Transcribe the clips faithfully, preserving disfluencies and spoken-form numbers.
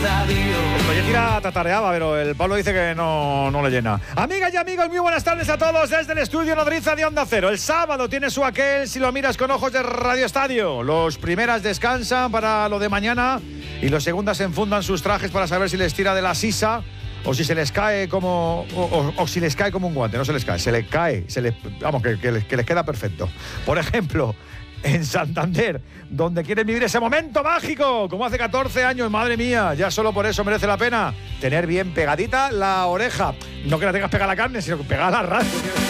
estadio. Oye, tira tatareaba, pero el Pablo dice que no, no le llena. Amigas y amigos, muy buenas tardes a todos desde el estudio Nodriza de Onda Cero. El sábado tiene su aquel si lo miras con ojos de Radio Estadio. Los primeras descansan para lo de mañana y los segundas enfundan sus trajes para saber si les tira de la sisa o si se les cae como o, o, o si les cae como un guante. No se les cae, se les cae, se les, vamos, que, que, les, que les queda perfecto. Por ejemplo, en Santander, donde quieren vivir ese momento mágico, como hace catorce años, madre mía, ya solo por eso merece la pena tener bien pegadita la oreja. No que la tengas pegada a la carne, sino que pegada a la radio.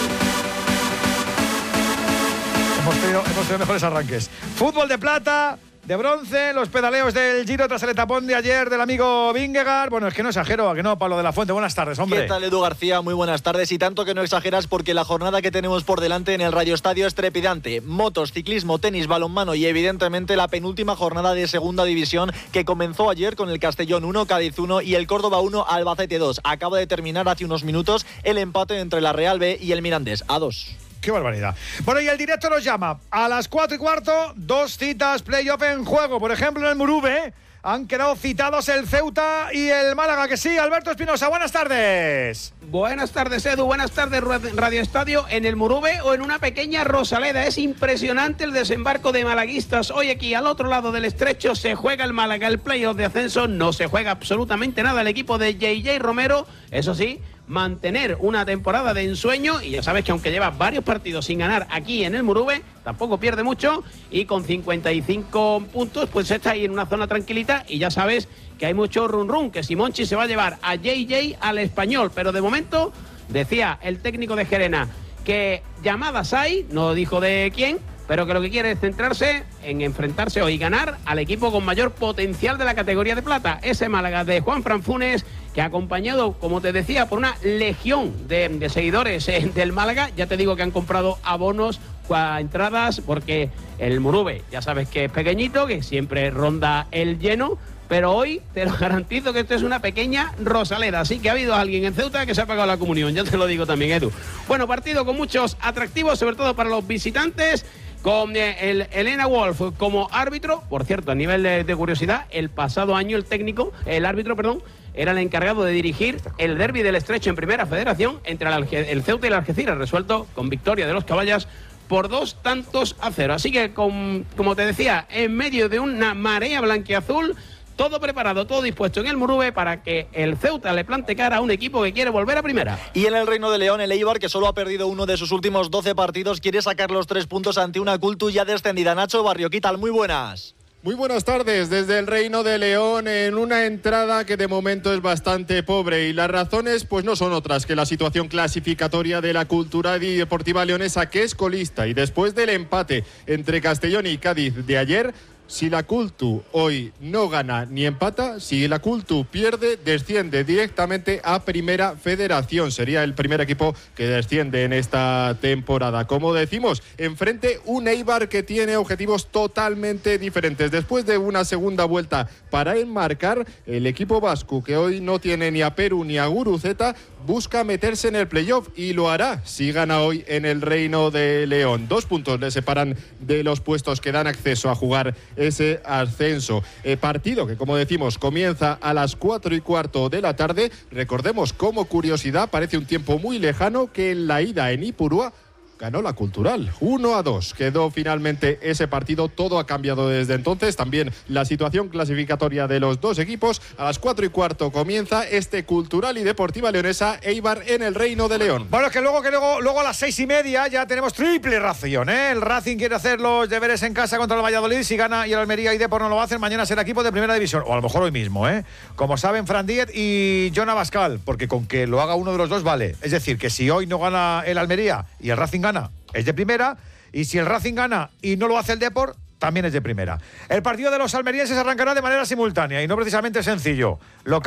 hemos, tenido, hemos tenido mejores arranques. Fútbol de plata, de bronce, los pedaleos del Giro tras el etapón de ayer del amigo Vingegaard. Bueno, es que no exagero, ¿a que no, Pablo de la Fuente? Buenas tardes, hombre. ¿Qué tal, Edu García? Muy buenas tardes. Y tanto que no exageras, porque la jornada que tenemos por delante en el Radio Estadio es trepidante. Motos, ciclismo, tenis, balonmano y evidentemente la penúltima jornada de Segunda División, que comenzó ayer con el Castellón uno, Cádiz uno y el Córdoba uno, Albacete dos. Acaba de terminar hace unos minutos el empate entre la Real B y el Mirandés, a dos. ¡Qué barbaridad! Bueno, y el directo nos llama. A las cuatro y cuarto, dos citas play-off en juego. Por ejemplo, en el Murube han quedado citados el Ceuta y el Málaga, que sí. Alberto Espinosa, buenas tardes. Buenas tardes, Edu. Buenas tardes, Radio Estadio. En el Murube o en una pequeña Rosaleda. Es impresionante el desembarco de malaguistas. Hoy aquí, al otro lado del estrecho, se juega el Málaga. El play-off de ascenso no se juega absolutamente nada. El equipo de J J Romero, eso sí, mantener una temporada de ensueño, y ya sabes que aunque lleva varios partidos sin ganar aquí en el Murube, tampoco pierde mucho, y con cincuenta y cinco puntos pues está ahí en una zona tranquilita, y ya sabes que hay mucho run run, que Simonchi se va a llevar a J J al Español, pero de momento decía el técnico de Gerena que llamadas hay, no dijo de quién, pero que lo que quiere es centrarse en enfrentarse hoy y ganar al equipo con mayor potencial de la categoría de plata, ese Málaga de Juanfran Funes, que ha acompañado, como te decía, por una legión de, de seguidores eh, del Málaga. Ya te digo que han comprado abonos a entradas, porque el Murube, ya sabes que es pequeñito, que siempre ronda el lleno, pero hoy te lo garantizo que esto es una pequeña Rosaleda, así que ha habido alguien en Ceuta que se ha pagado la comunión, ya te lo digo también, Edu. Bueno, partido con muchos atractivos, sobre todo para los visitantes, con el Elena Wolf como árbitro. Por cierto, a nivel de, de curiosidad, el pasado año el técnico, el árbitro, perdón, era el encargado de dirigir el derbi del Estrecho en Primera Federación entre el, el Ceuta y el Algeciras, resuelto con victoria de los Caballas por dos tantos a cero. Así que, con, como te decía, en medio de una marea blanquiazul, todo preparado, todo dispuesto en el Murube para que el Ceuta le plante cara a un equipo que quiere volver a primera. Y en el Reino de León, el Eibar, que solo ha perdido uno de sus últimos doce partidos, quiere sacar los tres puntos ante una Cultu ya descendida. Nacho Barrio, ¿qué tal? Muy buenas. Muy buenas tardes desde el Reino de León, en una entrada que de momento es bastante pobre, y las razones pues no son otras que la situación clasificatoria de la Cultural y Deportiva Leonesa, que es colista, y después del empate entre Castellón y Cádiz de ayer, si la Cultu hoy no gana ni empata, si la Cultu pierde, desciende directamente a Primera Federación. Sería el primer equipo que desciende en esta temporada. Como decimos, enfrente un Eibar que tiene objetivos totalmente diferentes. Después de una segunda vuelta para enmarcar, el equipo vasco, que hoy no tiene ni a Perú ni a Guruceta, busca meterse en el playoff, y lo hará si gana hoy en el Reino de León. Dos puntos le separan de los puestos que dan acceso a jugar ese ascenso. Eh, partido que, como decimos, comienza a las cuatro y cuarto de la tarde. Recordemos, como curiosidad, parece un tiempo muy lejano, que en la ida en Ipurúa ganó la Cultural, uno a dos. Quedó finalmente ese partido, todo ha cambiado desde entonces. También la situación clasificatoria de los dos equipos. A las cuatro y cuarto comienza este Cultural y Deportiva Leonesa Eibar en el Reino de León. Bueno, que luego, que luego, luego a las seis y media ya tenemos triple ración, ¿eh? El Racing quiere hacer los deberes en casa contra el Valladolid. Si gana y el Almería y Depor no lo hacen, mañana será equipo de Primera División, o a lo mejor hoy mismo, ¿eh? Como saben, Fran Díez y John Abascal, porque con que lo haga uno de los dos vale. Es decir, que si hoy no gana el Almería y el Racing gana, es de primera, y si el Racing gana y no lo hace el Depor, también es de primera. El partido de los almerienses arrancará de manera simultánea y no precisamente sencillo. Local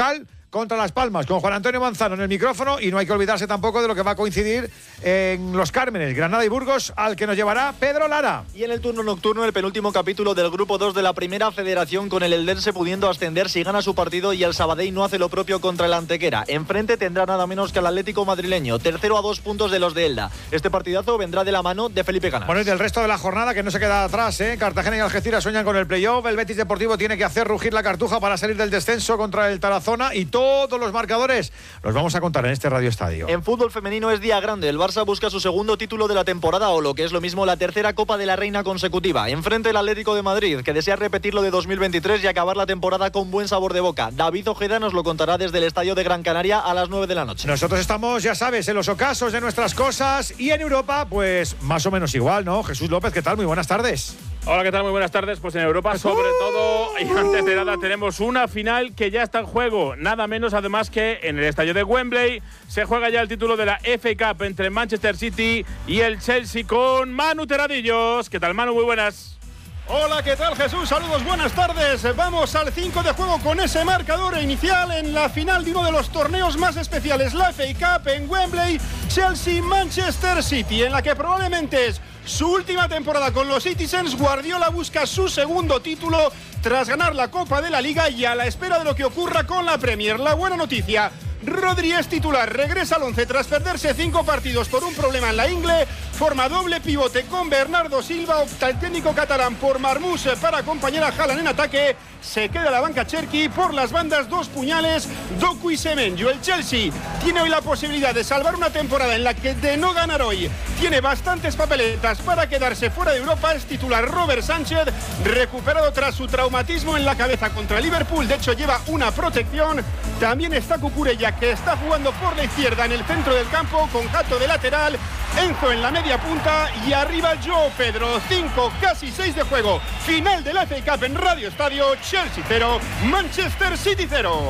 contra Las Palmas, con Juan Antonio Manzano en el micrófono, y no hay que olvidarse tampoco de lo que va a coincidir en Los Cármenes, Granada y Burgos, al que nos llevará Pedro Lara. Y en el turno nocturno, el penúltimo capítulo del Grupo dos de la Primera Federación, con el Eldense pudiendo ascender si gana su partido y el Sabadell no hace lo propio contra el Antequera. Enfrente tendrá nada menos que al Atlético madrileño, tercero a dos puntos de los de Elda. Este partidazo vendrá de la mano de Felipe Canals. Bueno, y del resto de la jornada, que no se queda atrás, ¿eh? Cartagena y Algeciras sueñan con el playoff. El Betis Deportivo tiene que hacer rugir la cartuja para salir del descenso contra el Tarazona, y todos los marcadores los vamos a contar en este Radio Estadio. En fútbol femenino es día grande. El Barça busca su segundo título de la temporada, o lo que es lo mismo, la tercera Copa de la Reina consecutiva. Enfrente el Atlético de Madrid, que desea repetir lo de dos mil veintitrés y acabar la temporada con buen sabor de boca. David Ojeda nos lo contará desde el Estadio de Gran Canaria a las nueve de la noche. Nosotros estamos, ya sabes, en los ocasos de nuestras cosas, y en Europa, pues más o menos igual, ¿no? Jesús López, ¿qué tal? Muy buenas tardes. Hola, ¿qué tal? Muy buenas tardes. Pues en Europa, sobre todo, y antes de nada, tenemos una final que ya está en juego. Nada menos, además, que en el estadio de Wembley se juega ya el título de la F A Cup entre Manchester City y el Chelsea, con Manu Terradillos. ¿Qué tal, Manu? Muy buenas. Hola, ¿qué tal, Jesús? Saludos, buenas tardes. Vamos al cinco de juego con ese marcador inicial en la final de uno de los torneos más especiales, la F A Cup en Wembley, Chelsea-Manchester City, en la que probablemente es su última temporada con los Citizens. Guardiola busca su segundo título tras ganar la Copa de la Liga y a la espera de lo que ocurra con la Premier. La buena noticia: Rodri es titular, regresa al once tras perderse cinco partidos por un problema en la ingle. Forma doble pivote con Bernardo Silva. Opta el técnico catalán por Marmús para acompañar a Haaland en ataque. Se queda la banca Cherki. Por las bandas, dos puñales, Doku y Semenyo. El Chelsea tiene hoy la posibilidad de salvar una temporada en la que, de no ganar hoy, tiene bastantes papeletas para quedarse fuera de Europa. Es titular Robert Sánchez, recuperado tras su traumatismo en la cabeza contra Liverpool. De hecho, lleva una protección. También está Cucurella, que está jugando por la izquierda en el centro del campo, con Jato de lateral, Enzo en la media punta y arriba Joao Pedro. Cinco, casi seis de juego. Final de la F A Cup en Radio Estadio. Chelsea cero, Manchester City cero.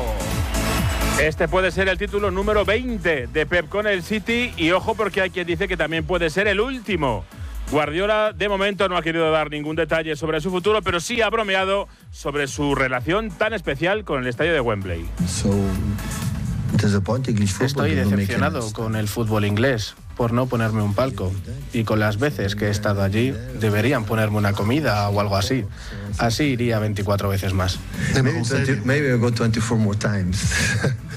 Este puede ser el título número veinte de Pep con el City, y ojo, porque hay quien dice que también puede ser el último. Guardiola de momento no ha querido dar ningún detalle sobre su futuro, pero sí ha bromeado sobre su relación tan especial con el estadio de Wembley. Estoy decepcionado con el fútbol inglés por no ponerme un palco, y con las veces que he estado allí deberían ponerme una comida o algo así. Así iría veinticuatro veces más.